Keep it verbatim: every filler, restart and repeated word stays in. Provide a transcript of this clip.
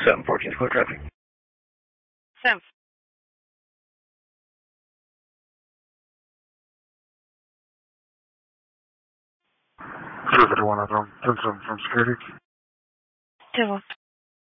seven fourteen square traffic. seven. zero zero one, I'm ten seven from security. Two.